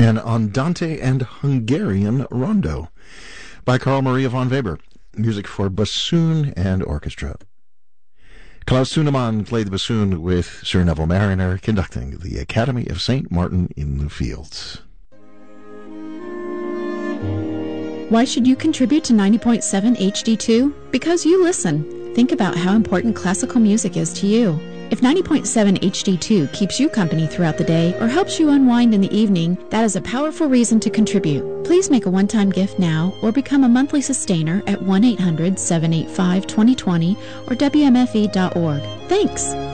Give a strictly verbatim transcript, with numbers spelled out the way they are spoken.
and Andante and Hungarian Rondo by Carl Maria von Weber. Music for bassoon and orchestra. Klaus Sunemann played the bassoon with Sir Neville Marriner, conducting the Academy of Saint Martin in the Fields. Why should you contribute to ninety point seven H D two? Because you listen. Think about how important classical music is to you. If ninety point seven H D two keeps you company throughout the day or helps you unwind in the evening, that is a powerful reason to contribute. Please make a one-time gift now or become a monthly sustainer at one eight hundred seven eight five two zero two zero or W M F E dot org. Thanks!